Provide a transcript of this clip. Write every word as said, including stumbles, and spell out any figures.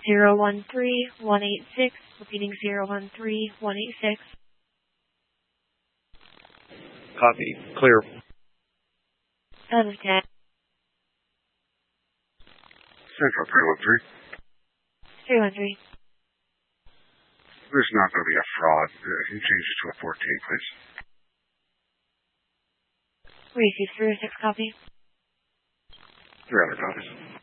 zero one three one eight six, repeating zero one three one eight six. Copy. Clear. Out of ten. Central three one three. three one three. There's not going to be a fraud. Uh, can you change it to a fourteen, please? Receive three oh six, copy. Three other copies.